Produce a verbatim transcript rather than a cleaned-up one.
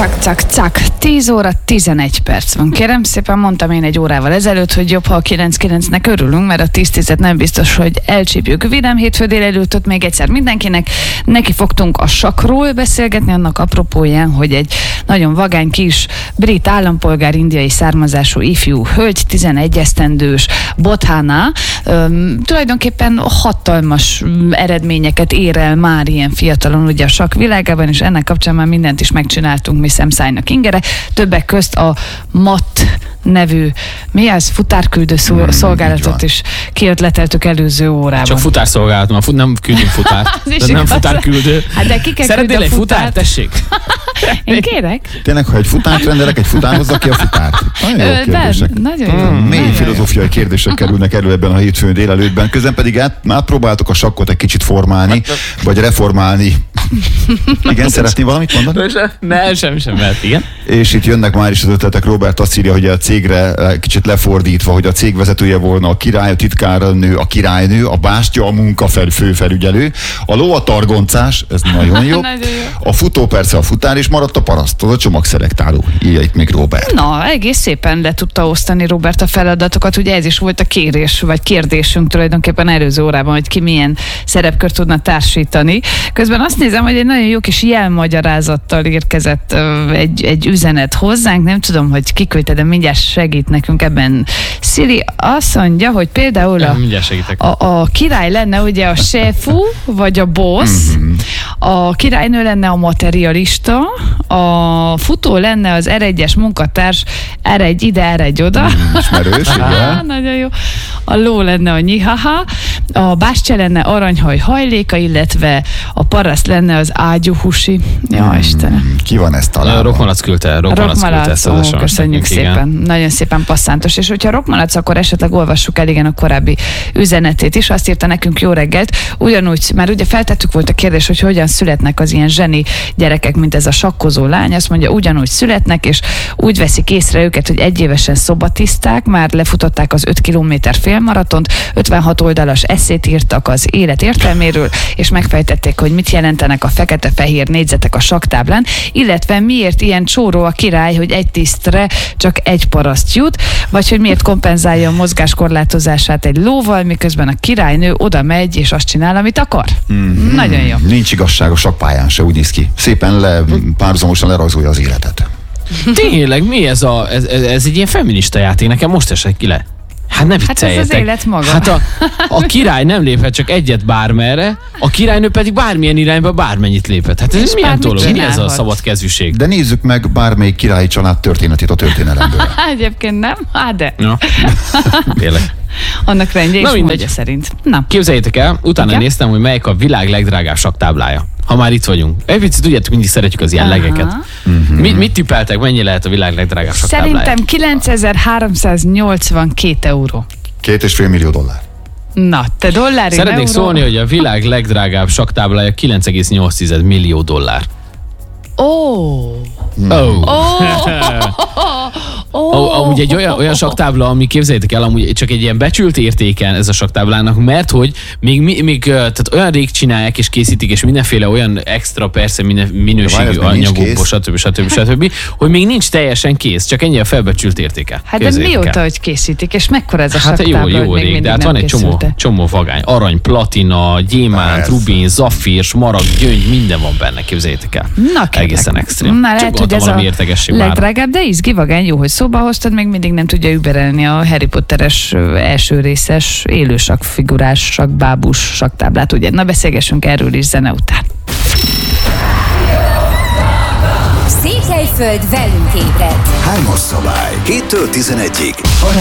Csak, csak, csak. tíz óra tizenegy perc van. Kérem szépen, mondtam én egy órával ezelőtt, hogy jobb, ha a kilenc kilencnek örülünk, mert a tíz tízet nem biztos, hogy elcsípjük. Vidám hétfő délelőttöt még egyszer mindenkinek. Neki fogtunk a sakról beszélgetni, annak apropóján, hogy egy nagyon vagány kis brit állampolgár, indiai származású ifjú hölgy, tizenegy esztendős Bothana, öm, tulajdonképpen hatalmas eredményeket ér el már ilyen fiatalon ugye a sakk világában, és ennek kapcsán már mindent is megcsináltunk mi szemszájnak ingere. Többek közt a mat nevű, mi az, futárküldő szó, szolgálatot is kiötleteltük előző órában. Csak futárszolgálat, már fut, nem küldünk futárt. De nem futárküldő. Hát de ki kell Szeretnél egy futárt? futárt? Tessék. Én kérek. Tényleg, ha egy futárt rendelek, egy futár hozza ki a futárt. Nagyon jó kérdések. Nagyon jó. Mély nagyon filozófiai kérdések kerülnek elő ebben a hétfőn délelőttben. Közben pedig át, átpróbáltuk a sakkot egy kicsit formálni, vagy reformálni. Igen, szeretné valamit mondani? Nem, sem, sem, mert igen. És itt jönnek már is az ötletek. Robert azt írja, hogy a cégre kicsit lefordítva, hogy a cég vezetője volna a király, a titkárnő, a királynő, a bástya, a munkafel főfelügyelő, a ló a targoncás, ez nagyon jó. Nagyon jó. A futó persze a futár, és maradt a paraszt, az a csomagszelektáló. Írja itt még Robert. Na, egész szépen le tudta osztani Robert a feladatokat, ugye ez is volt a kérés, vagy kérdésünk tulajdonképpen előző órában, hogy ki milyen szerepkört tudna társítani. Közben azt nézem, hogy egy nagyon jó kis jelmagyarázattal érkezett ö, egy, egy üzenet hozzánk, nem tudom, hogy kiküldte, de mindjárt segít nekünk ebben. Szili azt mondja, hogy például a, a, a király lenne ugye a sefu, vagy a boss, mm-hmm. a királynő lenne a materialista, a futó lenne az er egyes munkatárs, er egy ide, er egy oda. Mm, ismerős, igen. Nagyon jó. A ló lenne a nyihaha, a bástya lenne aranyhaj hajléka, illetve a paraszt lenne az ágyúhusi. Ja, mm, Istenem. Ki van ezt találva? Rockmalac küldte, Rockmalac küldte ezt az köszönjük szépen. Igen. Nagyon szépen passzántos. És hogyha Rockmalac, akkor esetleg olvassuk el igen a korábbi üzenetét is. Azt írta nekünk, jó reggelt. Ugyanúgy, már ugye feltettük volt a kérdés, hogy hogyan születnek az ilyen zseni gyerekek, mint ez a sakkozó lány. Azt mondja, ugyanúgy születnek, és úgy veszik észre őket, hogy egyévesen szobatiszták, már lefutották az öt kilométer félmaratont, ötvenhat oldalas esszét írtak az élet értelméről, és megfejtették, hogy mit jelentenek a fekete-fehér négyzetek a sakktáblán, illetve miért ilyen csóró a király, hogy egy tisztre csak egy paraszt jut, vagy hogy miért kompenzálja a mozgáskorlátozását egy lóval, miközben a királynő oda megy, és azt csinál, amit akar. Mm-hmm. Nagyon jó. Nincs igazság a sakkpályán se, úgy néz ki. Szépen le, párhuzamosan lerajzolja az életet. Tényleg, mi ez a, ez, ez egy ilyen feminista játék, nekem most esett ki le. Hát ne vicceljetek. Hát ez az élet maga. Hát a, a király nem léphet csak egyet bármerre, a királynő pedig bármilyen irányba bármennyit léphet. Hát ez milyen dolog? Mi ez a szabad kezűség? De nézzük meg bármelyik királyi család történetét a történelemből. Egyébként nem? Hát de. Ja. Tényleg. Annak rendje és módja szerint. Na. Képzeljétek el, utána Igen? néztem, hogy melyik a világ legdrágább sakktáblája. Ha már itt vagyunk. Egy picit tudjátok, mindig szeretjük az ilyen Aha. legeket. Mm-hmm. Mit, mit tippeltek, mennyi lehet a világ legdrágább sakktáblája? Szerintem kilencezer-háromszáznyolcvankét euró. Két és fél millió dollár. Na, te dollár, Szeretnék euró. szólni, hogy a világ legdrágább sakktáblája kilenc egész nyolc millió dollár. Ó. Oh. Oh. Oh. Oh. Amúgy egy olyan, olyan sakktábla, ami képzeljétek el, amúgy csak egy ilyen becsült értéken ez a sakktáblának, mert hogy még, még tehát olyan rég csinálják és készítik, és mindenféle olyan extra, persze minden minőségű anyagokból, stb. stb. stb. Hogy még nincs teljesen kész, csak ennyi a felbecsült értéke. Hát de mióta, hogy készítik, és mekkora ez a hát sakktábla, jó, jó rég, de hát van egy csomó, csomó vagány. Arany, platina, gyémánt, rubin, zafír, smaragd, gyöngy, minden van benne, képzeljétek el. Na, egészen extrém. Na, lehet, hogy ez a legdrágább, de izgi vagány, jó, hogy szóba hoztad, még mindig nem tudja überelni a Harry Potteres első részes élősak figurás, sakkbábus sakktáblát, ugye? Na, beszélgessünk erről is zene után. Székelyföld velünk ébred. Hármas szabály. héttől tizenegyig.